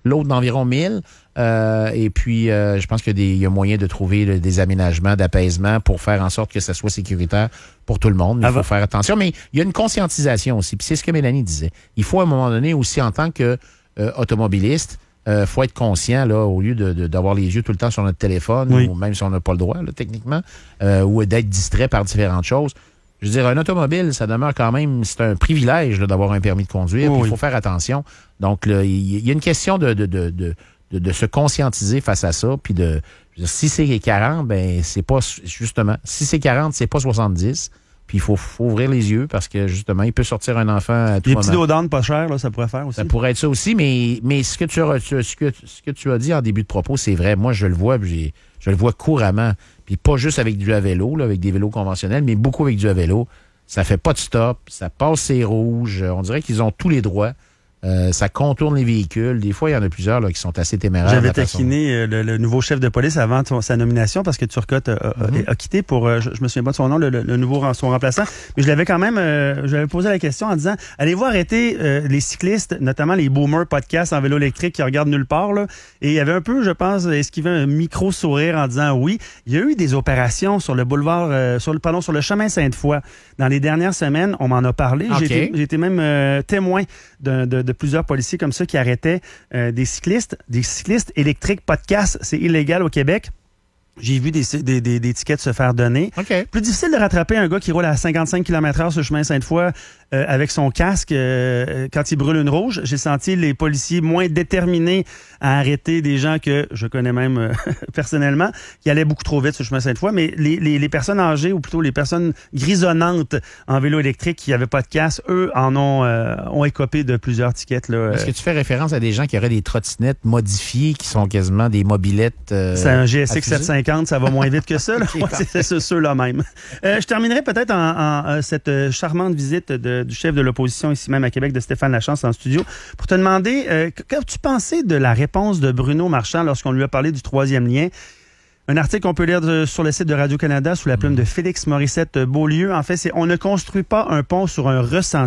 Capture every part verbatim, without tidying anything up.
l'autre d'environ mille. Euh, et puis, euh, je pense qu'il y a, des, il y a moyen de trouver là, des aménagements, d'apaisement pour faire en sorte que ça soit sécuritaire pour tout le monde. Mais il faut faire attention. Mais il y a une conscientisation aussi. Puis c'est ce que Mélanie disait. Il faut à un moment donné aussi, en tant que euh, automobiliste, il euh, faut être conscient, là, au lieu de, de, d'avoir les yeux tout le temps sur notre téléphone, oui. ou même si on n'a pas le droit, là, techniquement, euh, ou d'être distrait par différentes choses. Je veux dire, un automobile, ça demeure quand même, c'est un privilège là, d'avoir un permis de conduire. Oui. Il faut faire attention. Donc, il y a une question de... de, de, de De, de se conscientiser face à ça, puis de, je veux dire, si c'est quarante, ben c'est pas, justement, si c'est quarante, c'est pas soixante-dix, puis il faut, faut ouvrir les yeux, parce que, justement, il peut sortir un enfant à tout Les moment. petits dos pas cher, là, ça pourrait faire aussi. Ça pourrait être ça aussi, mais, mais ce que tu as, ce que, ce que tu as dit en début de propos, c'est vrai. Moi, je le vois, j'ai, je le vois couramment, puis pas juste avec du à vélo, là, avec des vélos conventionnels, mais beaucoup avec du à vélo. Ça fait pas de stop, ça passe ses rouges, on dirait qu'ils ont tous les droits. Euh, ça contourne les véhicules. Des fois, il y en a plusieurs là, qui sont assez téméraires. J'avais taquiné euh, le, le nouveau chef de police avant ton, sa nomination parce que Turcotte a, mm-hmm. a, a quitté pour, euh, je, je me souviens pas de son nom, le, le, le nouveau son remplaçant. Mais je l'avais quand même, euh, je lui avais posé la question en disant, allez-vous arrêter euh, les cyclistes, notamment les boomers podcasts en vélo électrique qui regardent nulle part, là. Et il y avait un peu, je pense, esquivé un micro-sourire en disant oui. Il y a eu des opérations sur le boulevard, euh, sur le, pardon, sur le chemin Sainte-Foy. Dans les dernières semaines, on m'en a parlé. Okay. J'ai, été, j'ai été même euh, témoin d'un, de, de plusieurs policiers comme ça qui arrêtaient euh, des cyclistes, des cyclistes électriques, pas de casse, c'est illégal au Québec. J'ai vu des, des, des, des tickets se faire donner. Okay. Plus difficile de rattraper un gars qui roule à cinquante-cinq kilomètres heure sur le chemin Sainte-Foy euh, avec son casque euh, quand il brûle une rouge. J'ai senti les policiers moins déterminés à arrêter des gens que je connais même euh, personnellement, qui allaient beaucoup trop vite sur le chemin Sainte-Foy. Mais les, les, les personnes âgées, ou plutôt les personnes grisonnantes en vélo électrique qui n'avaient pas de casque, eux en ont, euh, ont écopé de plusieurs tickets. Là, Est-ce que tu fais référence à des gens qui auraient des trottinettes modifiées, qui sont quasiment des mobilettes euh, C'est un G S X sept cent cinquante, ça va moins vite que ça. Là. Okay, ouais, c'est, c'est ceux-là même. Euh, je terminerai peut-être en, en, en cette charmante visite de, du chef de l'opposition ici même à Québec, de Stéphane Lachance en studio, pour te demander, euh, qu'as-tu pensé de la réponse de Bruno Marchand lorsqu'on lui a parlé du troisième lien? Un article qu'on peut lire de, sur le site de Radio-Canada sous la plume de Félix Morissette-Beaulieu. En fait, c'est « On ne construit pas un pont sur un ressenti ».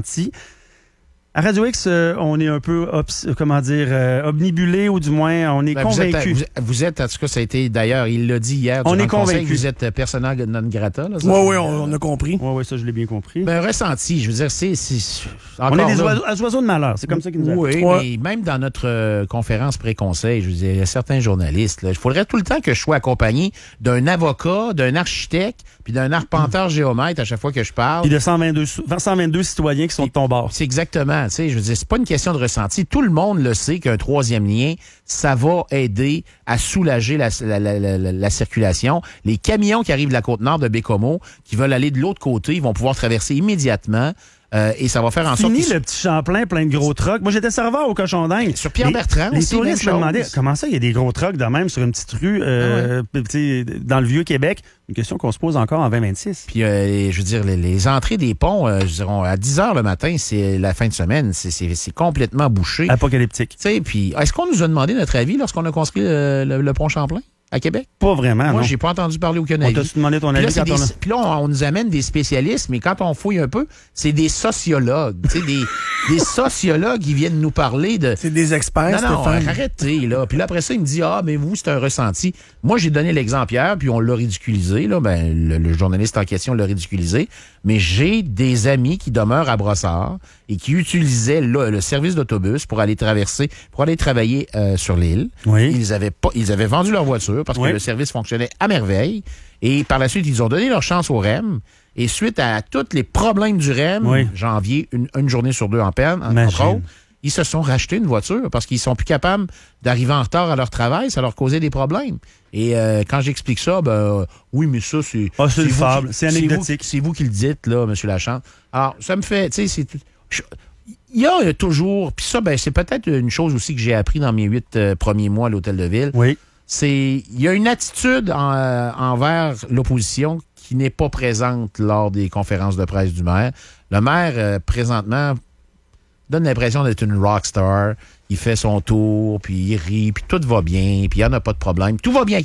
À Radio X, euh, on est un peu, obs, comment dire, euh, omnibulé, ou du moins, on est ben, convaincu. Vous êtes, vous, vous êtes, en tout cas, ça a été, d'ailleurs, il l'a dit hier, on est convaincu. Vous êtes persona non grata. Oui, oui, on, on a compris. Oui, oui, ça, je l'ai bien compris. Ben, ressenti, je veux dire, c'est... c'est on est des là, oiseaux, oiseaux de malheur, c'est comme ça qu'ils nous appellent. Oui, ouais. Mais même dans notre euh, conférence pré-conseil, je veux dire, il y a certains journalistes, là, il faudrait tout le temps que je sois accompagné d'un avocat, d'un architecte, puis d'un arpenteur mmh. géomètre à chaque fois que je parle. Puis de cent vingt-deux, cent vingt-deux citoyens qui sont de ton bord. C'est exactement, tu sais, je veux dire, c'est pas une question de ressenti. Tout le monde le sait qu'un troisième lien, ça va aider à soulager la, la, la, la, la circulation. Les camions qui arrivent de la Côte-Nord de Bécomo, qui veulent aller de l'autre côté, ils vont pouvoir traverser immédiatement. Euh, et ça va faire en sorte... Fini le petit Champlain plein de gros trucks. Moi, j'étais serveur au Cochon d'Inde. Sur Pierre-Bertrand aussi, les touristes me demandaient comment ça, il y a des gros trucks de même sur une petite rue euh, ah ouais. dans le Vieux-Québec. Une question qu'on se pose encore en vingt vingt-six. Puis, euh, je veux dire, les, les entrées des ponts, euh, je dirais, à dix heures le matin, c'est la fin de semaine. C'est, c'est, c'est complètement bouché. Apocalyptique. Tu sais, puis, est-ce qu'on nous a demandé notre avis lorsqu'on a construit le, le, le pont Champlain? À Québec? Pas vraiment, Moi, non. j'ai pas entendu parler aucun avis. On t'a demandé ton avis quand des, on a... Puis là, on, on nous amène des spécialistes, mais quand on fouille un peu, c'est des sociologues. Tu sais, des, des sociologues qui viennent nous parler de... C'est des experts, Non, non, arrêtez, là. Puis là, après ça, il me dit, ah, mais vous, c'est un ressenti. Moi, j'ai donné l'exemple hier, puis on l'a ridiculisé, là. Ben, le, le journaliste en question l'a ridiculisé. Mais j'ai des amis qui demeurent à Brossard et qui utilisaient là, le service d'autobus pour aller traverser, pour aller travailler euh, sur l'île. Oui. Ils avaient pas, ils avaient vendu leur voiture parce oui. que le service fonctionnait à merveille. Et par la suite, ils ont donné leur chance au R E M. Et suite à tous les problèmes du R E M, oui. janvier, une, une journée sur deux en peine, entre autres, ils se sont rachetés une voiture parce qu'ils sont plus capables d'arriver en retard à leur travail. Ça leur causait des problèmes. Et euh, quand j'explique ça, ben euh, oui, mais ça, c'est... Ah, c'est, c'est une fable. C'est anecdotique. C'est vous, c'est vous qui le dites, là, M. Lachance. Alors, ça me fait... Tu sais, c'est... Il y a toujours... Puis ça, ben c'est peut-être une chose aussi que j'ai appris dans mes huit euh, premiers mois à l'Hôtel de Ville. Oui. C'est... Il y a une attitude en, euh, envers l'opposition qui n'est pas présente lors des conférences de presse du maire. Le maire, euh, présentement... donne l'impression d'être une rockstar. Il fait son tour, puis il rit, puis tout va bien, puis il n'y en a pas de problème. Tout va bien à Québec.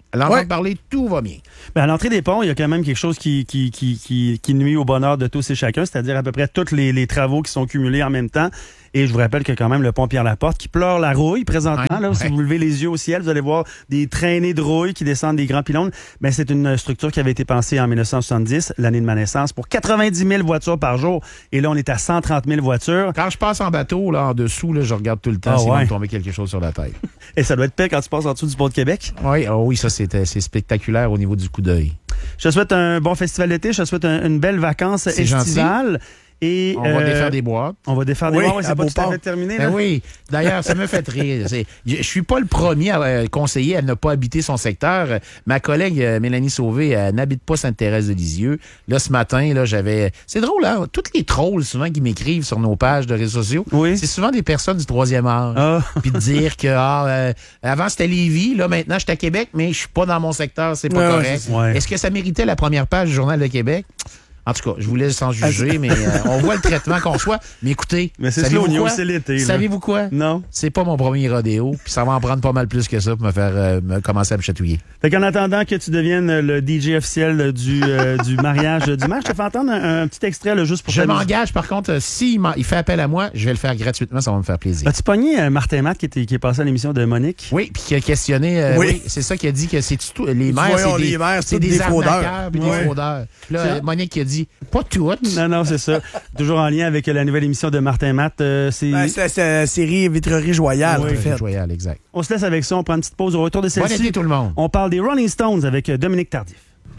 l'entendre Ouais. parler, tout va bien. Ben, à l'entrée des ponts, il y a quand même quelque chose qui, qui, qui, qui, qui nuit au bonheur de tous et chacun, c'est-à-dire à peu près tous les, les travaux qui sont cumulés en même temps. Et je vous rappelle que quand même le pont Pierre-Laporte qui pleure la rouille présentement. Ouais, là, ouais. Si vous levez les yeux au ciel, vous allez voir des traînées de rouille qui descendent des grands pylônes. Ben, c'est une structure qui avait été pensée en dix-neuf cent soixante-dix, l'année de ma naissance, pour quatre-vingt-dix mille voitures par jour. Et là, on est à cent trente mille voitures. Quand je passe en bateau, là, en dessous, là, je regarde tout le temps Ah, s'il va ouais. me tomber quelque chose sur la tête. Et ça doit être pire quand tu passes en dessous du pont de Québec. Oui, oh oui, ça, c'est, c'est spectaculaire au niveau du coup d'œil. Je te souhaite un bon festival d'été. Je te souhaite un- une belle vacance C'est estivale. Et, On va euh, défaire des boîtes. On va défaire des Oui, boîtes. Ouais, à c'est pas tout à Beauport. fait terminé. Ben là. oui. D'ailleurs, ça me fait rire. C'est- Je je suis pas le premier à euh, conseiller à ne pas habiter son secteur. Euh, Ma collègue euh, Mélanie Sauvé euh, n'habite pas Sainte-Thérèse-de-Lisieux. Là, ce matin, là, j'avais... C'est drôle, hein? Toutes les trolls, souvent, qui m'écrivent sur nos pages de réseaux sociaux, Oui. c'est souvent des personnes du troisième âge. Ah. Puis de dire que ah, euh, avant, c'était Lévis, là, maintenant, je suis à Québec, mais je suis pas dans mon secteur, c'est pas Ouais, ouais, correct. c'est ça. Ouais. Est-ce que ça méritait la première page du Journal de Québec? En tout cas, je vous laisse sans juger, mais euh, on voit le traitement qu'on reçoit. Mais écoutez, Mais c'est savez-vous slow news, quoi? c'est l'été, là. Savez-vous quoi? Non. C'est pas mon premier rodéo, puis ça va en prendre pas mal plus que ça pour me faire euh, me commencer à me chatouiller. Fait qu'en attendant que tu deviennes le D J officiel du, euh, du mariage du maire, je te fais entendre un, un petit extrait là, juste pour Je t'amuser. m'engage, par contre, euh, s'il m'en- il fait appel à moi, je vais le faire gratuitement, ça va me faire plaisir. As-tu pogné euh, Martin Matt qui, était, qui est passé à l'émission de Monique? Oui, puis qui a questionné, euh, Oui. oui, c'est ça qui a dit que c'est tout, les maires, voyons, c'est des, les maires, c'est c'est tous des, des fraudeurs. arnaqueurs puis Ouais. des fraudeurs. Puis là, C'est- euh, Monique qui a dit, pas toutes. Non, non, c'est ça. Toujours en lien avec la nouvelle émission de Martin Matt. euh, c'est... Ben, c'est c'est la série Vitrerie Joyale, Oui. en fait. Joyal, exact. On se laisse avec ça, on prend une petite pause au retour de Bon celle-ci. été tout le monde. On parle des Rolling Stones avec euh, Dominique Tardif.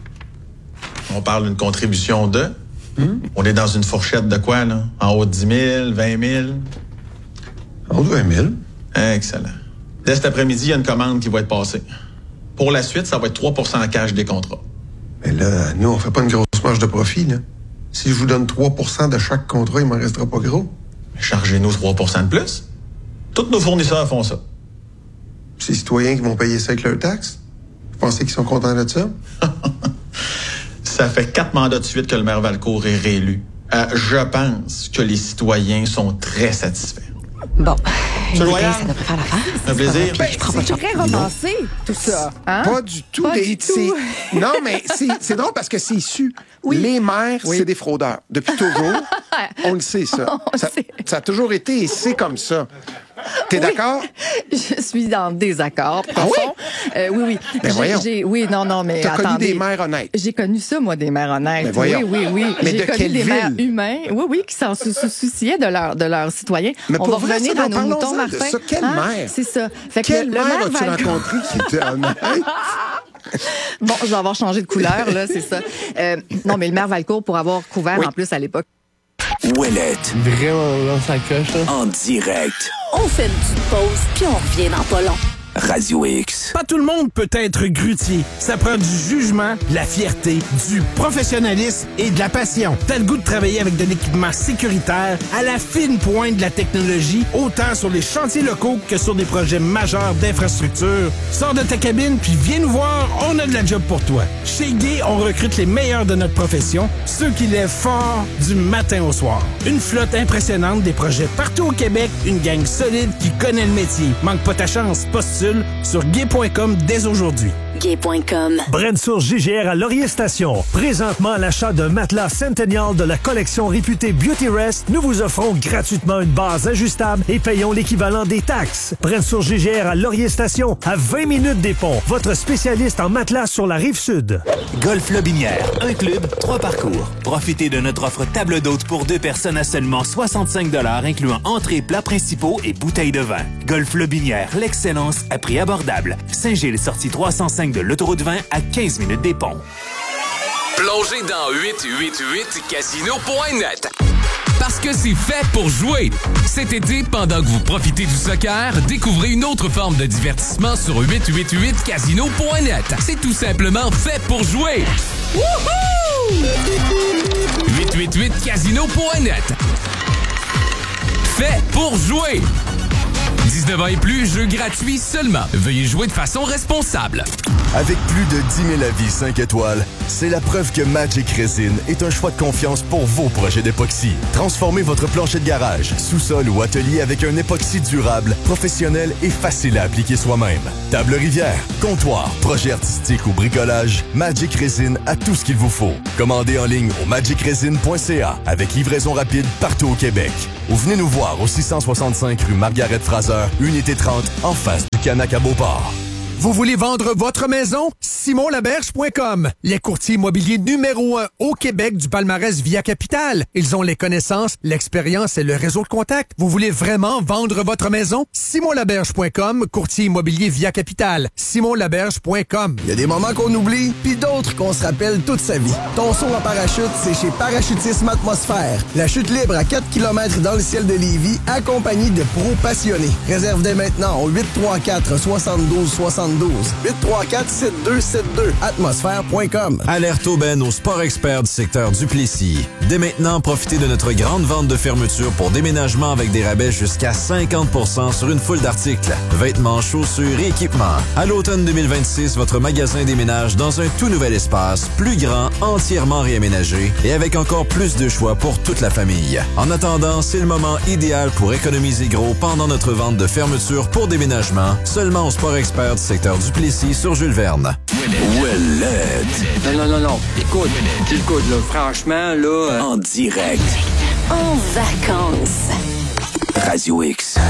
On parle d'une contribution de. On est dans une fourchette de quoi, là? En haut de dix mille, vingt mille? En haut de vingt mille. Excellent. Dès cet après-midi, il y a une commande qui va être passée. Pour la suite, ça va être trois pour cent en cash des contrats. Mais là, nous, on fait pas une grosse marge de profit, là. Si je vous donne trois pour cent de chaque contrat, il m'en restera pas gros. Chargez-nous trois pour cent de plus. Tous nos fournisseurs font ça. C'est les citoyens qui vont payer ça avec leurs taxes. Vous pensez qu'ils sont contents de ça? Ça fait quatre mandats de suite que le maire Valcourt est réélu. Euh, je pense que les citoyens sont très satisfaits. Bon, Monsieur le écoutez, Loyal, ça devrait faire l'affaire. un plaisir. Puis je prends pas de C'est chance. très romancé, tout ça. Hein? Pas du tout. Pas des- du tout. c'est- Non, mais c'est c'est drôle parce que c'est issu. Oui. Les maires, Oui. c'est des fraudeurs. Depuis toujours, on le sait, ça. On ça, sait. ça a toujours été et c'est comme ça. T'es Oui. d'accord? Je suis en désaccord profond. Ah Euh, oui, oui. Ben J'ai- voyons. j'ai- oui, non, non, mais T'as connu attendez. des maires honnêtes. J'ai connu ça, moi, des maires honnêtes. Ben voyons. Oui, oui, oui. Mais J'ai de connu quelle des maires ville? humains, oui, oui, qui s'en sou- sou- souciaient de, leur, de leurs citoyens. Mais On pour va vrai, revenir ça, à nos parlons-en moutons, de Martin. ça. Quelle Hein? maire? C'est ça. Fait que Quelle le, le maire maire as-tu Valcourt- rencontré qui était honnête? Bon, je vais avoir changé de couleur, là, c'est ça. Euh, non, mais le maire Valcourt, pour avoir couvert Oui. en plus à l'époque. Ouellette, Vraiment, là, ça coche, là. en direct. On fait une petite pause, puis on revient dans pas long. Radio X. Pas tout le monde peut être grutier. Ça prend du jugement, de la fierté, du professionnalisme et de la passion. T'as le goût de travailler avec de l'équipement sécuritaire à la fine pointe de la technologie, autant sur les chantiers locaux que sur des projets majeurs d'infrastructure. Sors de ta cabine puis viens nous voir, on a de la job pour toi. Chez Gay, on recrute les meilleurs de notre profession, ceux qui lèvent fort du matin au soir. Une flotte impressionnante, des projets partout au Québec, une gang solide qui connaît le métier. Manque pas ta chance, postule sur gay point com dès aujourd'hui. gay point com. Brensource J G R à Laurier Station. Présentement, à l'achat d'un matelas Centennial de la collection réputée Beauty Rest, nous vous offrons gratuitement une base ajustable et payons l'équivalent des taxes. Brensource J G R à Laurier Station, à vingt minutes des ponts. Votre spécialiste en matelas sur la rive sud. Golf Lobinière, un club, trois parcours. Profitez de notre offre table d'hôte pour deux personnes à seulement soixante-cinq dollars, incluant entrées, plats principaux et bouteilles de vin. Golf Lobinière, l'excellence à prix abordable. Saint-Gilles, sortie trois cent cinq de l'autoroute vingt à quinze minutes des ponts. Plongez dans huit huit huit casino point net. Parce que c'est fait pour jouer. Cet été, pendant que vous profitez du soccer, découvrez une autre forme de divertissement sur huit huit huit casino point net. C'est tout simplement fait pour jouer. Wouhou! huit huit huit casino point net. Fait pour jouer. dix-neuf ans et plus, jeu gratuit seulement. Veuillez jouer de façon responsable. Avec plus de dix mille avis cinq étoiles, c'est la preuve que Magic Resin est un choix de confiance pour vos projets d'époxy. Transformez votre plancher de garage, sous-sol ou atelier avec un époxy durable, professionnel et facile à appliquer soi-même. Table rivière, comptoir, projet artistique ou bricolage, Magic Resin a tout ce qu'il vous faut. Commandez en ligne au magic resin point c a avec livraison rapide partout au Québec. Ou venez nous voir au six cent soixante-cinq rue Margaret-Fraser, unité trente, en face du Canac à Beauport. Vous voulez vendre votre maison? simon laberge point com. Les courtiers immobiliers numéro un au Québec du palmarès Via Capital. Ils ont les connaissances, l'expérience et le réseau de contacts. Vous voulez vraiment vendre votre maison? simon laberge point com, courtier immobilier Via Capital. simon laberge point com. Il y a des moments qu'on oublie, puis d'autres qu'on se rappelle toute sa vie. Ton saut en parachute, c'est chez Parachutisme Atmosphère. La chute libre à quatre kilomètres dans le ciel de Lévis, accompagnée de pros passionnés. Réserve dès maintenant au huit trois quatre, soixante-douze soixante-douze. huit trois quatre, sept deux sept deux. atmosphère point com. Alerte aubaine au Sport Expert du secteur Duplessis. Dès maintenant, profitez de notre grande vente de fermeture pour déménagement avec des rabais jusqu'à cinquante pour cent sur une foule d'articles. Vêtements, chaussures et équipements. À l'automne deux mille vingt-six, votre magasin déménage dans un tout nouvel espace, plus grand, entièrement réaménagé et avec encore plus de choix pour toute la famille. En attendant, c'est le moment idéal pour économiser gros pendant notre vente de fermeture pour déménagement, seulement au Sport Expert du secteur Duplessis sur Jules Verne. Ouellette. Non, non, non, non. Écoute, écoute, là, franchement, là... Euh... En direct. En vacances. Radio X.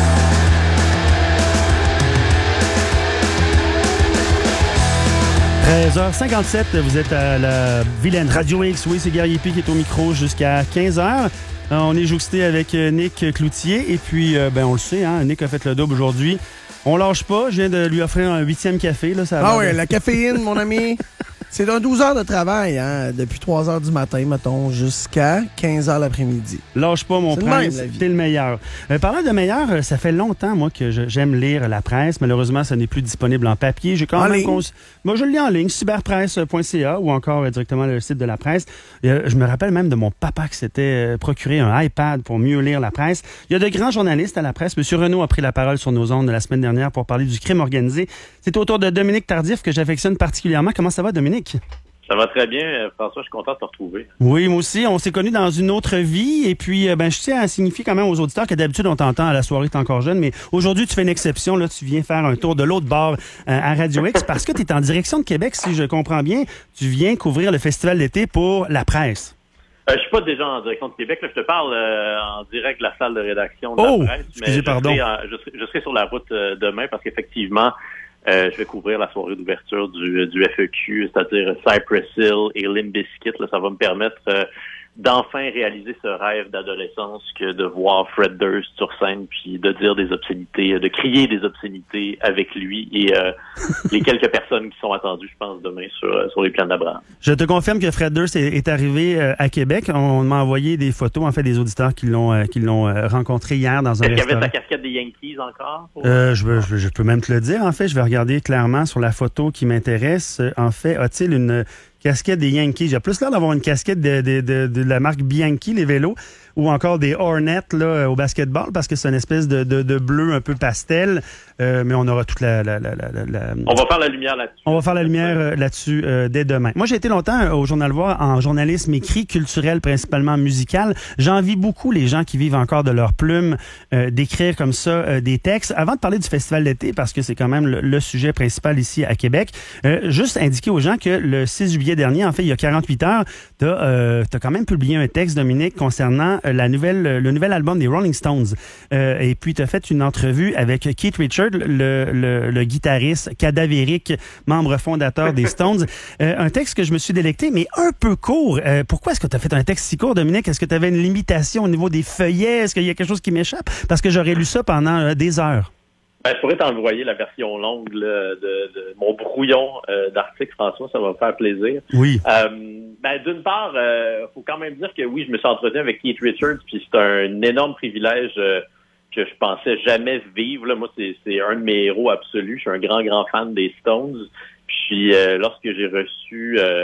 treize heures cinquante-sept, vous êtes à la vilaine Radio X. Oui, c'est Guerrier P qui est au micro jusqu'à quinze heures. On est jouxté avec Nick Cloutier. Et puis, ben, on le sait, hein, Nick a fait le double aujourd'hui. On lâche pas. Je viens de lui offrir un huitième café. Là, ça ah oui, de... la caféine, mon ami. C'est un douze heures de travail, hein, depuis trois heures du matin, mettons, jusqu'à quinze heures l'après-midi. Lâche pas, mon c'est prince, le même, t'es le meilleur. Euh, parlant de meilleur, ça fait longtemps, moi, que je, j'aime lire la presse. Malheureusement, ça n'est plus disponible en papier. J'ai quand en même ligne. Cons... Moi, je le lis en ligne, cyberpresse point c a ou encore euh, directement le site de la presse. Euh, je me rappelle même de mon papa qui s'était euh, procuré un iPad pour mieux lire la presse. Il y a de grands journalistes à la presse. Monsieur Renaud a pris la parole sur nos ondes la semaine dernière pour parler du crime organisé. C'est au tour de Dominique Tardif que j'affectionne particulièrement. Comment ça va, Dominique? Ça va très bien, François, je suis content de te retrouver. Oui, moi aussi, on s'est connus dans une autre vie et puis ben je tiens à signifier quand même aux auditeurs que d'habitude on t'entend à la soirée, t'es encore jeune, mais aujourd'hui tu fais une exception, là tu viens faire un tour de l'autre bord euh, à Radio X parce que tu es en direction de Québec, si je comprends bien, tu viens couvrir le festival d'été pour la presse. Euh, je suis pas déjà en direction de Québec, là, je te parle euh, en direct de la salle de rédaction de oh, la presse, mais je pardon. serai, en, je, serai, je serai sur la route euh, demain parce qu'effectivement Euh, je vais couvrir la soirée d'ouverture du, du F E Q, c'est-à-dire Cypress Hill et Limp Bizkit. Là, ça va me permettre euh, d'enfin réaliser ce rêve d'adolescence que de voir Fred Durst sur scène puis de dire des obscénités, de crier des obscénités avec lui et euh, les quelques personnes qui sont attendues, je pense, demain sur, sur les plans d'Abraham. Je te confirme que Fred Durst est, est arrivé euh, à Québec. On m'a envoyé des photos, en fait, des auditeurs qui l'ont euh, qui l'ont euh, rencontré hier dans un Est-ce restaurant. qu'il y avait sa casquette des Yankees encore? Pour... Euh, je, je, je peux même te le dire, en fait. Je vais regarder clairement sur la photo qui m'intéresse. En fait, a-t-il une casquette des Yankees? J'ai plus l'air d'avoir une casquette de, de, de, de la marque Bianchi, les vélos, ou encore des Hornets là, au basketball, parce que c'est une espèce de, de, de bleu un peu pastel. Euh, mais on aura toute la, la, la, la, la... On va faire la lumière là-dessus. On va faire la lumière euh, là-dessus euh, dès demain. Moi, j'ai été longtemps au Journal Voir en journalisme écrit, culturel, principalement musical. J'envie beaucoup les gens qui vivent encore de leur plume euh, d'écrire comme ça euh, des textes. Avant de parler du festival d'été, parce que c'est quand même le, le sujet principal ici à Québec, euh, juste indiquer aux gens que le six juillet dernier, en fait, il y a quarante-huit heures, tu as euh, quand même publié un texte, Dominique, concernant euh, la nouvelle, le nouvel album des Rolling Stones. Euh, et puis, tu as fait une entrevue avec Keith Richards, le, le, le guitariste cadavérique, membre fondateur des Stones. Euh, un texte que je me suis délecté, mais un peu court. Euh, pourquoi est-ce que tu as fait un texte si court, Dominique? Est-ce que tu avais une limitation au niveau des feuillets? Est-ce qu'il y a quelque chose qui m'échappe? Parce que j'aurais lu ça pendant euh, des heures. Ben, je pourrais t'envoyer la version longue là, de, de mon brouillon euh, d'article, François, ça va me faire plaisir. Oui. Euh, ben, d'une part, euh, faut quand même dire que oui, je me suis entretenu avec Keith Richards, puis c'est un énorme privilège euh, que je pensais jamais vivre. Là. Moi, c'est, c'est un de mes héros absolus. Je suis un grand, grand fan des Stones. Puis euh, lorsque j'ai reçu euh,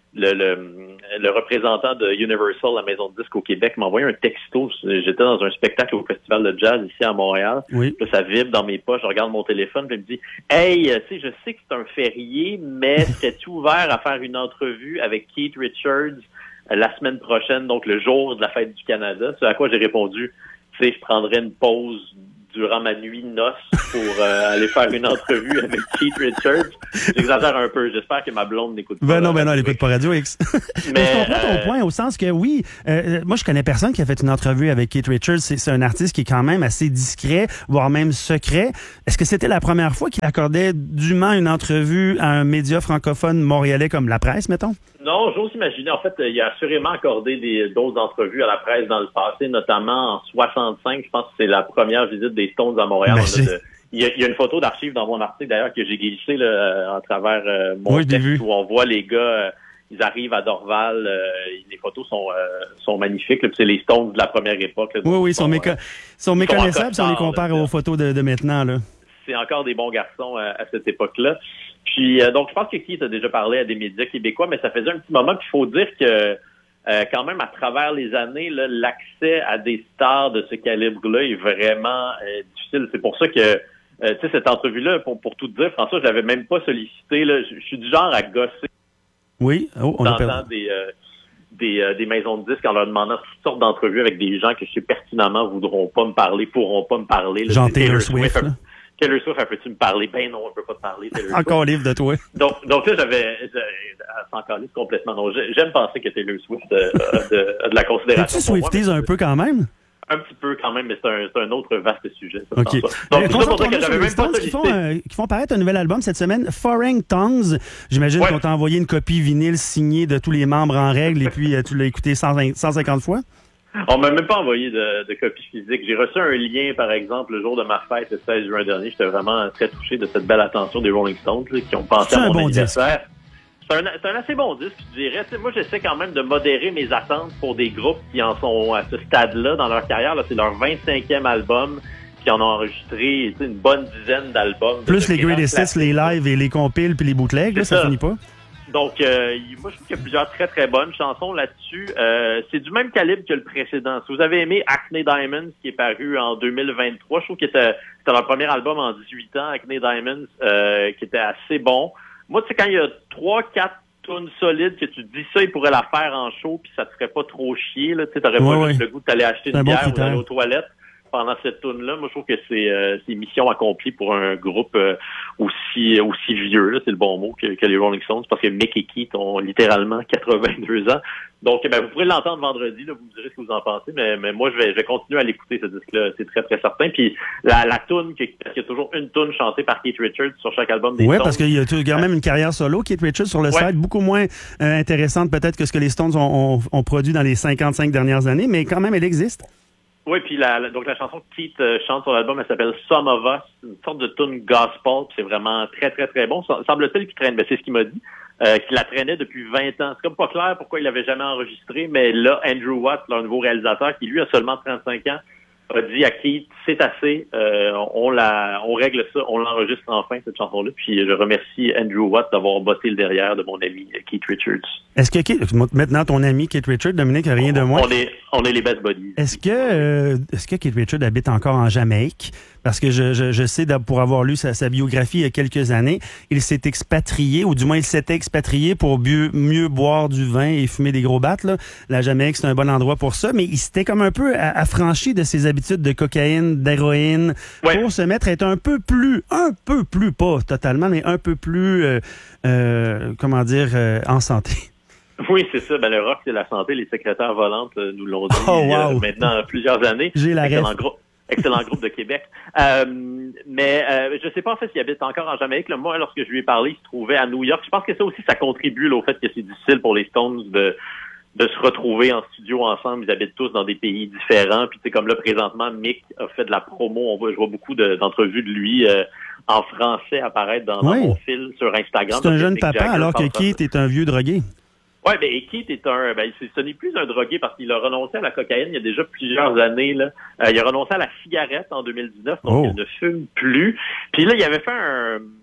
le, le, le représentant de Universal, la maison de disques au Québec, m'a envoyé un texto. J'étais dans un spectacle au Festival de jazz ici à Montréal. Oui. Là, ça vibre dans mes poches. Je regarde mon téléphone, puis il me dit « Hey, tu sais, je sais que c'est un férié, mais serais-tu ouvert à faire une entrevue avec Keith Richards la semaine prochaine, donc le jour de la fête du Canada? » C'est à quoi j'ai répondu « Tu sais, je prendrais une pause durant ma nuit de noces pour euh, aller faire une entrevue avec Keith Richards. » J'exagère un peu. J'espère que ma blonde n'écoute pas. Ben non, ben non, elle écoute pas Radio X. Mais, mais je comprends euh... ton point au sens que oui, euh, moi je connais personne qui a fait une entrevue avec Keith Richards. C'est, c'est un artiste qui est quand même assez discret, voire même secret. Est-ce que c'était la première fois qu'il accordait dûment une entrevue à un média francophone montréalais comme La Presse, mettons? Non, j'ose imaginer. En fait, il a assurément accordé des, d'autres entrevues à La Presse dans le passé, notamment en soixante-cinq. Je pense que c'est la première visite des Stones à Montréal. Ben, On a de, il, y a, il y a une photo d'archive dans mon article, d'ailleurs, que j'ai glissé là, à travers euh, mon oui, texte, où on voit les gars, euh, ils arrivent à Dorval. Euh, les photos sont, euh, sont magnifiques. Là, puis c'est les Stones de la première époque. Là, oui, oui, ils sont, méco- euh, sont méconnaissables si on les tard, compare là, aux photos de, de maintenant. Là. C'est encore des bons garçons à, à cette époque-là. Puis euh, donc, je pense que Keith a déjà parlé à des médias québécois, mais ça faisait un petit moment. Puis il faut dire que euh, quand même, à travers les années, là, l'accès à des stars de ce calibre-là est vraiment euh, difficile. C'est pour ça que, euh, tu sais, cette entrevue-là, pour, pour tout te dire, François, je l'avais même pas sollicité. Là. Je, je suis du genre à gosser. Oui, oh, on dans a des, euh, des, euh, des maisons de disques en leur demandant toutes sortes d'entrevues avec des gens que je sais pertinemment voudront pas me parler, pourront pas me parler. Là. Genre Taylor Swift, Swift là. Taylor Swift, peux-tu me parler? Ben non, on peut pas te parler. Taylor Encore Swift. livre de toi. Donc, donc là, j'avais, sans calisse complètement. Non, j'aime penser que Taylor Swift euh, a, de, a de la considération. Tu Swifties un peu quand même? Un petit peu quand même, mais c'est un, c'est un autre vaste sujet. Ça, OK. Donc, euh, tout ça pour dire que j'avais même pas sollicité. Qui font, euh, qui font paraître un nouvel album cette semaine, Foreign Tongues. J'imagine ouais. qu'on t'a envoyé une copie vinyle signée de tous les membres en règle et puis euh, tu l'as écouté cent cinquante fois? On m'a même pas envoyé de, de copie physique. J'ai reçu un lien, par exemple, le jour de ma fête, le seize juin dernier. J'étais vraiment très touché de cette belle attention des Rolling Stones là, qui ont pensé c'est à mon bon anniversaire. C'est un, c'est un assez bon disque, je dirais. T'sais, moi, j'essaie quand même de modérer mes attentes pour des groupes qui en sont à ce stade-là dans leur carrière. Là, c'est leur vingt-cinquième album, qui en ont enregistré une bonne dizaine d'albums. Plus les greatest hits, les lives et les compiles puis les bootlegs, là, ça, ça finit pas. Donc, euh, moi, je trouve qu'il y a plusieurs très, très bonnes chansons là-dessus. Euh, c'est du même calibre que le précédent. Si vous avez aimé Acne Diamonds, qui est paru en deux mille vingt-trois, je trouve que c'était, c'était leur premier album en dix-huit ans, Acne Diamonds, euh, qui était assez bon. Moi, tu sais, quand il y a trois, quatre tunes solides que tu te dis ça, ils pourraient la faire en show, puis ça te ferait pas trop chier, là. Tu sais, t'aurais ouais, pas ouais. juste le goût d'aller acheter c'est une bon bière ou critère. d'aller aux toilettes pendant cette tune-là. Moi, je trouve que c'est, euh, c'est mission accomplie pour un groupe euh, aussi aussi vieux, là, c'est le bon mot, que, que les Rolling Stones, parce que Mick et Keith ont littéralement quatre-vingt-deux ans. Donc, ben, vous pourrez l'entendre vendredi, là, vous me direz ce que vous en pensez, mais, mais moi, je vais, je vais continuer à l'écouter, ce disque-là, c'est très, très certain. Puis, la, la tune, parce qu'il y a toujours une tune chantée par Keith Richards sur chaque album des ouais, Stones. Oui, parce qu'il y a quand même une carrière solo, Keith Richards, sur le ouais. site, beaucoup moins euh, intéressante peut-être que ce que les Stones ont, ont, ont produit dans les cinquante-cinq dernières années, mais quand même, elle existe. Oui, puis la, la, donc la chanson que Keith euh, chante sur l'album, elle s'appelle Some of Us, une sorte de tune gospel, puis c'est vraiment très, très, très bon. Semble-t-il qu'il traîne, ben, c'est ce qu'il m'a dit, euh, qu'il la traînait depuis vingt ans. C'est comme pas clair pourquoi il l'avait jamais enregistré, mais là, Andrew Watt, leur nouveau réalisateur, qui lui a seulement trente-cinq ans, a dit à Keith, c'est assez, euh, on la, on règle ça, on l'enregistre enfin, cette chanson-là. Puis je remercie Andrew Watt d'avoir botté le derrière de mon ami Keith Richards. Est-ce que Keith, maintenant ton ami Keith Richards, Dominique, a rien de moins. On est, on est les best buddies. Est-ce que, euh, est-ce que Keith Richards habite encore en Jamaïque? Parce que je, je, je sais, pour avoir lu sa, sa biographie il y a quelques années, il s'est expatrié, ou du moins il s'était expatrié pour mieux, mieux boire du vin et fumer des gros battes, là. La Jamaïque, c'est un bon endroit pour ça, mais il s'était comme un peu affranchi de ses habitudes de cocaïne, d'héroïne, ouais. pour se mettre à être un peu plus, un peu plus, pas totalement, mais un peu plus, euh, euh, comment dire, euh, en santé. Oui, c'est ça. Ben, le rock, c'est la santé. Les secrétaires volantes euh, nous l'ont dit oh, wow. euh, maintenant plusieurs années. J'ai la Excellent groupe. Excellent groupe de Québec. Euh, mais euh, je sais pas en fait s'il habite encore en Jamaïque. Là, moi, lorsque je lui ai parlé, il se trouvait à New York. Je pense que ça aussi, ça contribue là, au fait que c'est difficile pour les Stones de de se retrouver en studio ensemble. Ils habitent tous dans des pays différents. Puis c'est comme là, présentement, Mick a fait de la promo. On voit, je vois beaucoup de, d'entrevues de lui euh, en français apparaître dans, oui. dans mon fil sur Instagram. C'est un jeune papa Jagger, alors que Keith est un vieux drogué. Oui, ben Keith est un, ben ce n'est plus un drogué parce qu'il a renoncé à la cocaïne il y a déjà plusieurs années là. Euh, il a renoncé à la cigarette en deux mille dix-neuf, donc oh. il ne fume plus. Puis là, il avait fait un,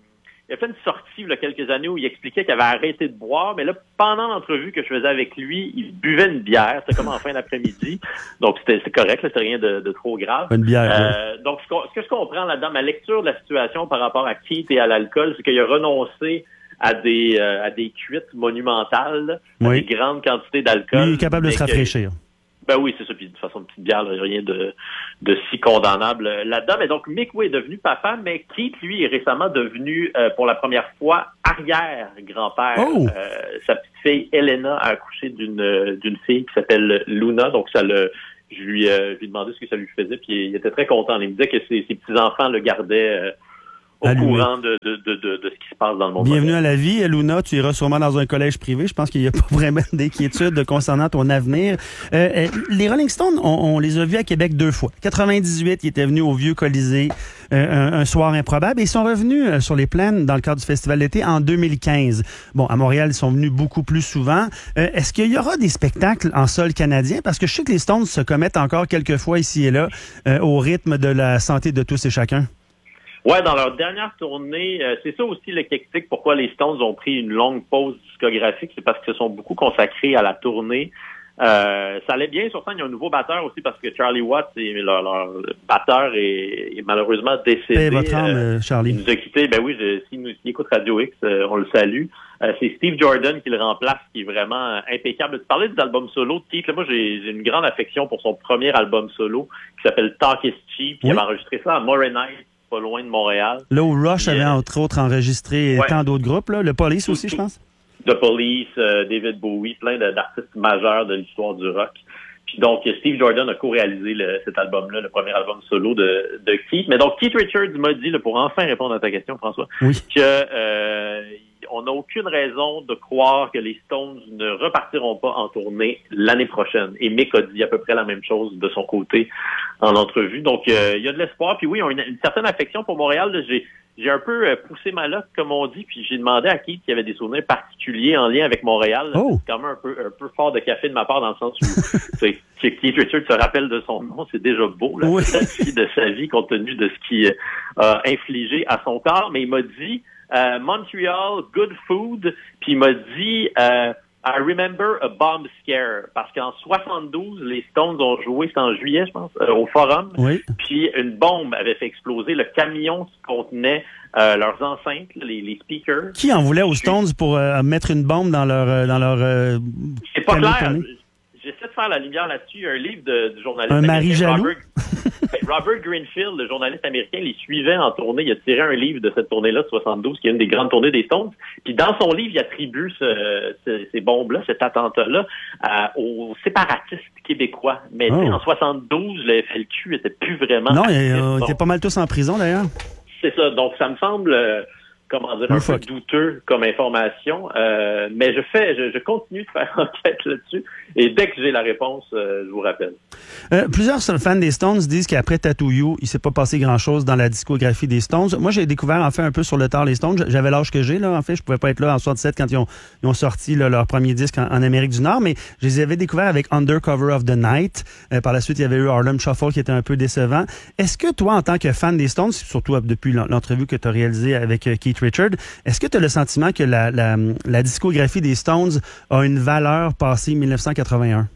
il a fait une sortie il y a quelques années où il expliquait qu'il avait arrêté de boire, mais là, pendant l'entrevue que je faisais avec lui, il buvait une bière. C'était comme en fin d'après-midi. Donc, c'était, c'est correct, là, c'était rien de, de trop grave. Une bière, euh, oui. Donc, ce, ce que je comprends là-dedans, ma lecture de la situation par rapport à Keith et à l'alcool, c'est qu'il a renoncé à des euh, à des cuites monumentales, oui. à des grandes quantités d'alcool. Lui, il est capable de se rafraîchir. Que, ben oui, c'est ça. Puis de toute façon, une petite bière, là, rien de, de si condamnable là-dedans. Mais donc, Mick, oui, est devenu papa, mais Keith, lui, est récemment devenu, euh, pour la première fois, arrière-grand-père. Oh. Euh, sa petite fille, Elena, a accouché d'une d'une fille qui s'appelle Luna. Donc, ça le... Je lui, euh, je lui ai demandé ce que ça lui faisait, puis il était très content. Il me disait que ses, ses petits-enfants le gardaient... Euh, au Allumé. courant de, de, de, de, de ce qui se passe dans le monde. Bienvenue à la vie, Luna. Tu iras sûrement dans un collège privé. Je pense qu'il n'y a pas vraiment d'inquiétude concernant ton avenir. Euh, les Rolling Stones, on, on les a vus à Québec deux fois. quatre-vingt-dix-huit, ils étaient venus au Vieux Colisée euh, un, un soir improbable et ils sont revenus sur les plaines dans le cadre du Festival d'été en deux mille quinze. Bon, à Montréal, ils sont venus beaucoup plus souvent. Euh, est-ce qu'il y aura des spectacles en sol canadien? Parce que je sais que les Stones se commettent encore quelques fois ici et là euh, au rythme de la santé de tous et chacun. Ouais, dans leur dernière tournée, euh, c'est ça aussi le qui explique pourquoi les Stones ont pris une longue pause discographique, c'est parce qu'ils se sont beaucoup consacrés à la tournée. Euh, ça allait bien, surtout il y a un nouveau batteur aussi parce que Charlie Watts, leur, leur batteur, est, est malheureusement décédé. Paix votre âme, euh, Charlie. Il nous a quittés. Ben oui, je, s'il nous s'il écoute Radio X, euh, on le salue. Euh, c'est Steve Jordan qui le remplace, qui est vraiment impeccable. Tu parlais des albums solo de Keith. Là, moi, j'ai, j'ai une grande affection pour son premier album solo qui s'appelle Talk is Cheap. Oui. Il avait enregistré ça à Morinite, pas loin de Montréal. Là où Rush Puis, avait entre autres enregistré ouais. tant d'autres groupes, là, le Police aussi, je pense. The Police, euh, David Bowie, plein de, d'artistes majeurs de l'histoire du rock. Puis donc, Steve Jordan a co-réalisé le, cet album-là, le premier album solo de, de Keith. Mais donc, Keith Richards m'a dit, là, pour enfin répondre à ta question, François, oui. que euh, on n'a aucune raison de croire que les Stones ne repartiront pas en tournée l'année prochaine. Et Mick a dit à peu près la même chose de son côté en entrevue. Donc, euh, il y a de l'espoir. Puis oui, ils ont une, une certaine affection pour Montréal. Là, j'ai J'ai un peu poussé ma loque, comme on dit, puis j'ai demandé à Keith s'il y avait des souvenirs particuliers en lien avec Montréal. Oh. C'est quand même un peu, un peu fort de café de ma part, dans le sens où que Keith Richards se rappelle de son nom, c'est déjà beau, là, oui. de sa vie, compte tenu de ce qu'il a infligé à son corps. Mais il m'a dit euh, Montreal, good food, puis il m'a dit euh, I remember a bomb scare, parce qu'en soixante-douze, les Stones ont joué, c'était en juillet, je pense, euh, au Forum, oui. puis une bombe avait fait exploser le camion qui contenait euh, leurs enceintes, les, les speakers. Qui en voulait aux Stones pour euh, mettre une bombe dans leur euh, dans leur euh, C'est pas clair. Tournée? J'essaie de faire la lumière là-dessus. Il y a un livre de, du journaliste un mari jaloux. Robert, Robert Greenfield, le journaliste américain, les suivait en tournée. Il a tiré un livre de cette tournée-là de soixante-douze, qui est une des grandes tournées des Stones. Puis dans son livre, il attribue ce, ce, ces bombes-là, cet attentat-là, euh, aux séparatistes québécois. Mais oh. en soixante-douze, le F L Q était plus vraiment... Non, ils euh, étaient pas mal tous en prison, d'ailleurs. C'est ça. Donc, ça me semble... Euh, comment dire, un oh, peu douteux comme information, euh, mais je fais, je, je continue de faire enquête là-dessus, et dès que j'ai la réponse, euh, je vous rappelle. Euh, plusieurs fans des Stones disent qu'après Tattoo You, il s'est pas passé grand-chose dans la discographie des Stones. Moi, j'ai découvert en fait un peu sur le tard les Stones. J'avais l'âge que j'ai, là, en fait, je pouvais pas être là en soixante-dix-sept quand ils ont, ils ont sorti là, leur premier disque en, en Amérique du Nord, mais je les avais découverts avec Under Cover of the Night. Euh, par la suite, il y avait eu Harlem Shuffle qui était un peu décevant. Est-ce que toi, en tant que fan des Stones, surtout depuis l'entrevue que tu as réalisée avec Keith Richards, est-ce que tu as le sentiment que la, la, la discographie des Stones a une valeur passée dix-neuf cent quatre-vingt-un?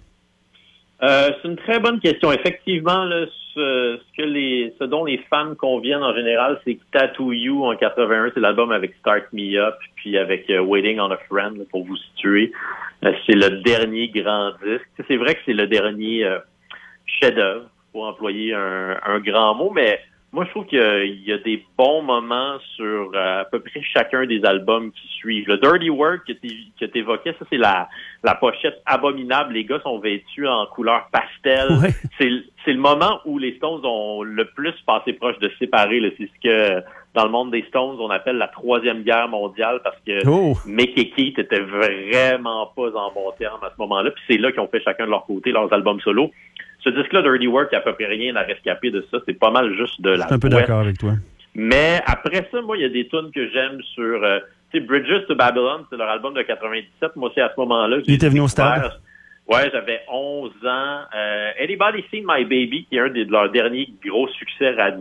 Euh, c'est une très bonne question. Effectivement, là, ce, ce que les, ce dont les fans conviennent en général, c'est que Tattoo You en quatre-vingt-un, c'est l'album avec Start Me Up, puis avec uh, Waiting on a Friend, là, pour vous situer. Euh, c'est le dernier grand disque. C'est vrai que c'est le dernier euh, chef-d'œuvre, pour employer un, un grand mot, mais moi, je trouve qu'il y a, il y a des bons moments sur euh, à peu près chacun des albums qui suivent. Le Dirty Work que tu évoquais, ça, c'est la, la pochette abominable. Les gars sont vêtus en couleur pastel. Ouais. C'est, c'est le moment où les Stones ont le plus passé proche de se séparer. Là. C'est ce que, dans le monde des Stones, on appelle la Troisième Guerre mondiale, parce que oh. Mick et Keith étaient vraiment pas en bon terme à ce moment-là. Puis c'est là qu'ils ont fait chacun de leur côté leurs albums solo. Ce disque-là, Dirty Work, il n'y a à peu près rien à rescaper de ça. C'est pas mal juste de la... Je suis un peu poète. d'accord avec toi. Mais après ça, moi, il y a des tunes que j'aime sur... Euh, tu sais, Bridges to Babylon, c'est leur album de quatre-vingt-dix-sept. Moi, c'est à ce moment-là... Il était venu au stade. Ouais, j'avais onze ans. Euh, Anybody Seen My Baby, qui est un de leurs derniers gros succès radio.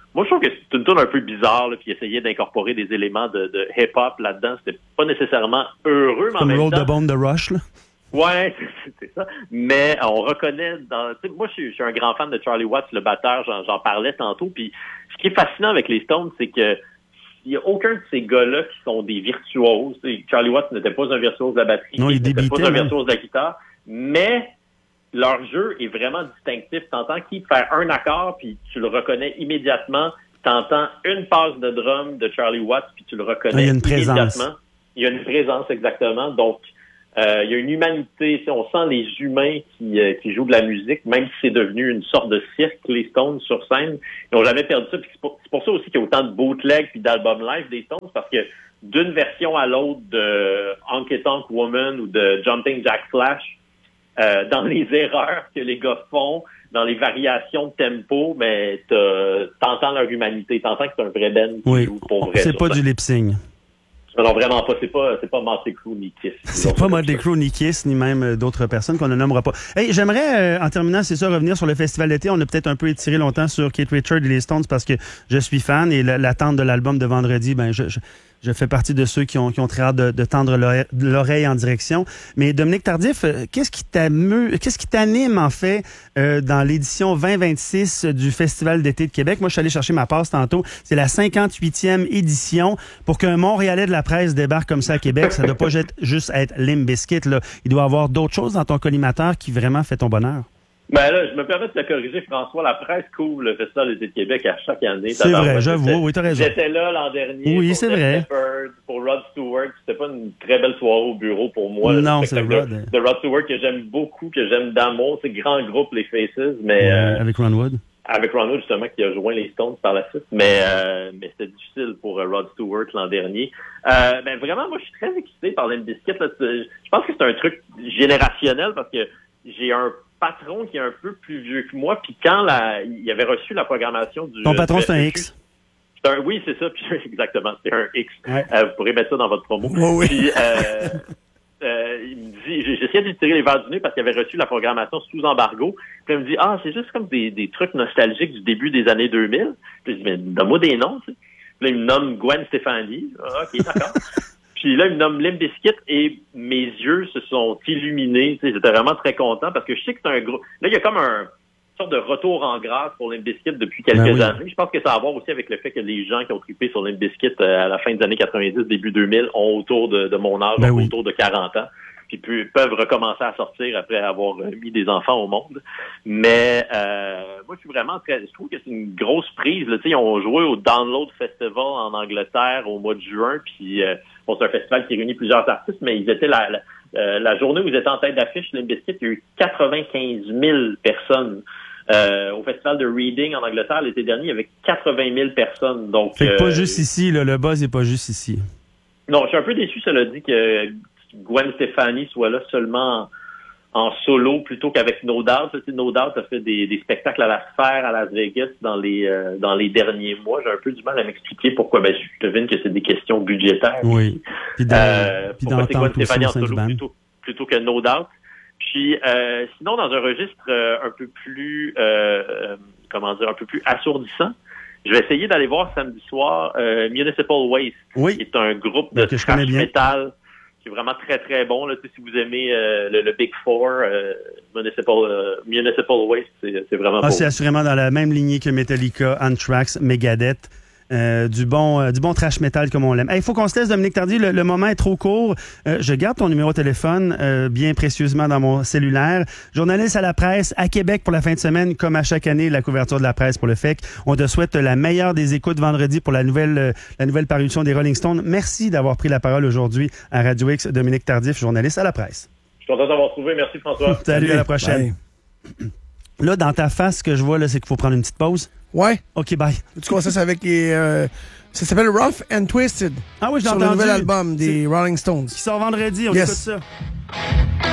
Moi, je trouve que c'est une tune un peu bizarre, là, puis essayer d'incorporer des éléments de, de hip-hop là-dedans, c'était pas nécessairement heureux, mais Comme en même Roll temps... the Bone de Rush, là. Ouais, c'est, c'est ça. Mais on reconnaît dans... Tu sais, moi, je suis, je suis un grand fan de Charlie Watts, le batteur, j'en, j'en parlais tantôt, puis ce qui est fascinant avec les Stones, c'est que il n'y a aucun de ces gars-là qui sont des virtuoses. Charlie Watts n'était pas un virtuose de la batterie, non, il n'était débitait, pas un même. virtuose de la guitare, mais leur jeu est vraiment distinctif. T'entends qu'il fait un accord, puis tu le reconnais immédiatement. T'entends une passe de drum de Charlie Watts, puis tu le reconnais il y a une présence. immédiatement. Il y a une présence, exactement. Donc, euh, il y a une humanité. On sent les humains qui, euh, qui jouent de la musique, même si c'est devenu une sorte de cirque, les Stones, sur scène. Ils n'ont jamais perdu ça. Puis c'est, pour, c'est pour ça aussi qu'il y a autant de bootlegs puis d'albums live des Stones, parce que d'une version à l'autre de Honky Tonk Woman ou de Jumping Jack Flash, euh, dans les erreurs que les gars font, dans les variations de tempo, mais t'entends leur humanité, t'entends que c'est un vrai band qui oui. joue pour vrai. C'est pas ça. Du lip-sync. Non, vraiment pas. C'est pas, c'est pas Motley Crue ni Kiss. C'est pas Motley Crue ni Kiss, ni même euh, d'autres personnes qu'on ne nommera pas. Hey, j'aimerais, euh, en terminant, c'est ça, revenir sur le festival d'été. On a peut-être un peu étiré longtemps sur Keith Richards et les Stones parce que je suis fan et l'attente de l'album de vendredi, ben je, je, je fais partie de ceux qui ont, qui ont très hâte de, de tendre l'oreille en direction. Mais Dominique Tardif, qu'est-ce qui t'amuse, qu'est-ce qui t'anime en fait euh, dans l'édition vingt vingt-six du Festival d'été de Québec? Moi, je suis allé chercher ma passe tantôt. C'est la cinquante-huitième édition. Pour qu'un Montréalais de la presse débarque comme ça à Québec, ça ne doit pas juste être Limp Bizkit, là. Il doit y avoir d'autres choses dans ton collimateur qui vraiment fait ton bonheur. Ben là, je me permets de te corriger, François. La presse couvre le Festival d'été de Québec à chaque année. C'est vrai, j'avoue, oui, t'as raison. J'étais là l'an dernier. Oui, c'est vrai. Shepherd, pour Rod Stewart. C'était pas une très belle soirée au bureau pour moi. Non, c'est Rod. De, de Rod Stewart que j'aime beaucoup, que j'aime d'amour. C'est grand groupe, les Faces, mais... Ouais, euh, avec Ron Wood. Avec Ron Wood, justement, qui a joint les Stones par la suite. Mais, euh, mais c'était difficile pour euh, Rod Stewart l'an dernier. Euh, ben vraiment, moi, je suis très excité par Limp Bizkit. Là. Je pense que c'est un truc générationnel parce que j'ai un patron qui est un peu plus vieux que moi, puis quand la, il avait reçu la programmation du... Ton patron, c'est un X. C'est un, oui, c'est ça, puis exactement, c'est un X. Ouais. Euh, vous pourrez mettre ça dans votre promo. Oh, oui. Puis, euh, euh, il me dit, j'essayais de lui tirer les verres du nez parce qu'il avait reçu la programmation sous embargo. Puis il me dit, ah, c'est juste comme des, des trucs nostalgiques du début des années deux mille. Puis je dis, mais donne-moi des noms, tu sais. Puis là, il me nomme Gwen Stefani. Ah, ok, d'accord. Puis là, il me nomme Limp Bizkit et mes yeux se sont illuminés. Tu sais, j'étais vraiment très content parce que je sais que c'est un gros... Là, il y a comme un une sorte de retour en grâce pour Limp Bizkit depuis quelques ben oui. années. Je pense que ça a à voir aussi avec le fait que les gens qui ont trippé sur Limp Bizkit euh, à la fin des années quatre-vingt-dix, début deux mille, ont autour de, de mon âge, ben ont oui. autour de quarante ans. Puis peuvent recommencer à sortir après avoir mis des enfants au monde. Mais euh, moi, je suis vraiment très... Je trouve que c'est une grosse prise. Là. Ils ont joué au Download Festival en Angleterre au mois de juin. Puis euh, bon, c'est un festival qui réunit plusieurs artistes, mais ils étaient la, la, euh, la journée où ils étaient en tête d'affiche, Limp Bizkit, il y a eu quatre-vingt-quinze mille personnes. Euh, au festival de Reading en Angleterre l'été dernier, il y avait quatre-vingt mille personnes. Donc, fait que euh, pas juste ici, là, le buzz n'est pas juste ici. Non, je suis un peu déçu, cela dit, que Gwen Stefani soit là seulement en, en solo plutôt qu'avec No Doubt. No Doubt a fait des, des spectacles à la Sphère à Las Vegas dans les euh, dans les derniers mois. J'ai un peu du mal à m'expliquer pourquoi. Ben, je devine que c'est des questions budgétaires. Oui. Puis dans, euh, puis pourquoi c'est Gwen Stefani en solo band. plutôt, plutôt que No Doubt. Puis euh, sinon, dans un registre euh, un peu plus euh, euh, comment dire, un peu plus assourdissant, je vais essayer d'aller voir samedi soir euh, Municipal Waste, oui. qui est un groupe de que thrash metal qui est vraiment très très bon. Là, tu sais, si vous aimez euh, le, le Big Four, euh, Municipal, euh, Municipal Waste, c'est, c'est vraiment ah, beau. C'est assurément dans la même lignée que Metallica, Anthrax, Megadeth. Euh, du bon euh, du bon trash metal comme on l'aime. Il hey, faut qu'on se laisse, Dominique Tardy, le, le moment est trop court. Euh, je garde ton numéro de téléphone euh, bien précieusement dans mon cellulaire. Journaliste à la presse à Québec pour la fin de semaine, comme à chaque année, la couverture de la presse pour le F E C. On te souhaite la meilleure des écoutes vendredi pour la nouvelle euh, la nouvelle parution des Rolling Stones. Merci d'avoir pris la parole aujourd'hui à Radio X. Dominique Tardif, journaliste à la presse. Je suis content d'avoir trouvé. Merci François. Salut, Salut, à la prochaine. Bye. Là, dans ta face, ce que je vois, là, c'est qu'il faut prendre une petite pause. Ouais. OK, bye. Tu commences ça avec les... Euh, ça s'appelle Rough and Twisted. Ah oui, j'ai entendu. Sur le nouvel album des Rolling Stones. Qui sort vendredi, on yes. écoute ça.